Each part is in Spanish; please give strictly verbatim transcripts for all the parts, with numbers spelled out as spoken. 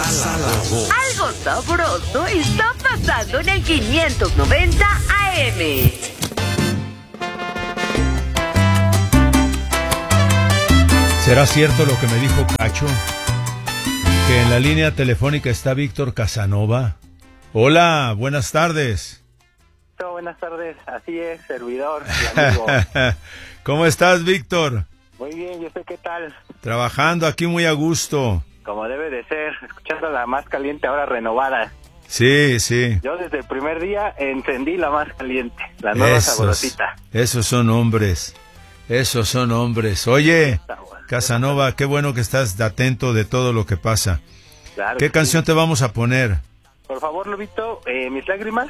Pasa la voz. Algo sabroso está pasando en el quinientos noventa A M. ¿Será cierto lo que me dijo Cacho? Que en la línea telefónica está Víctor Casanova. Hola, buenas tardes. Buenas tardes, así es, servidor y amigo. ¿Cómo estás, Víctor? Muy bien, ¿y usted qué tal? Trabajando aquí muy a gusto. Como debe de ser, escuchando la más caliente ahora renovada. Sí, sí. Yo desde el primer día encendí la más caliente, la nueva esos, saborosita. Esos son hombres, esos son hombres. Oye, Casanova, qué bueno que estás atento de todo lo que pasa. Claro ¿Qué que canción sí. te vamos a poner? Por favor, Lobito, eh, Mis Lágrimas.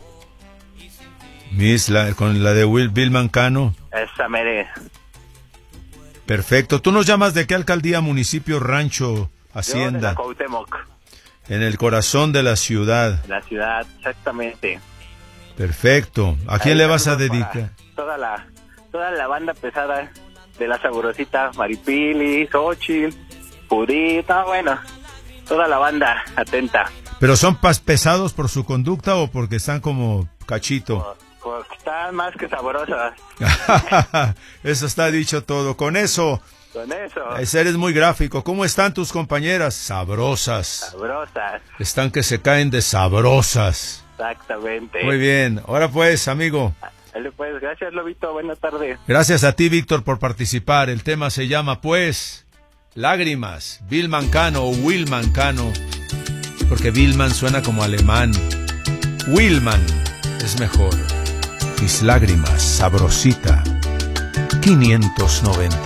Miss, la, con la de Will, Bill Mancano. Esa mere. Perfecto. ¿Tú nos llamas de qué alcaldía, municipio, rancho, hacienda? Yo de la Cuauhtémoc. En el corazón de la ciudad. La ciudad, exactamente. Perfecto. ¿A quién Ahí le vas a saludos dedicar? para Toda la, toda la banda pesada de la saborosita, Maripili, Xochitl, Judith, ah, bueno, toda la banda atenta. ¿Pero son pas pesados por su conducta o porque están como cachito? Pues están más que saborosas. Eso está dicho todo. Con eso, Con eso. eres muy gráfico. ¿Cómo están tus compañeras? Sabrosas. Sabrosas. Están que se caen de sabrosas. Exactamente. Muy bien. Ahora pues, amigo. Dale pues, gracias, Lobito. Buenas tardes. Gracias a ti, Víctor, por participar. El tema se llama, pues, Lágrimas. Bill Mancano o Will Mancano. Porque Billman suena como alemán. Willman es mejor. Mis Lágrimas, sabrosita. quinientos noventa.